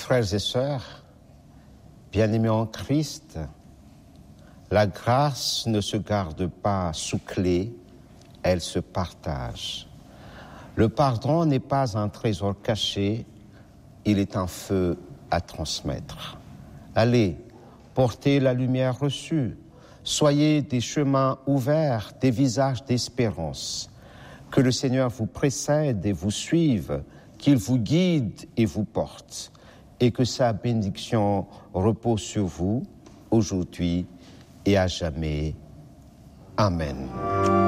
Frères et sœurs, bien-aimés en Christ, la grâce ne se garde pas sous clé, elle se partage. Le pardon n'est pas un trésor caché, il est un feu à transmettre. Allez, portez la lumière reçue, soyez des chemins ouverts, des visages d'espérance. Que le Seigneur vous précède et vous suive, qu'il vous guide et vous porte, et que sa bénédiction repose sur vous, aujourd'hui et à jamais. Amen.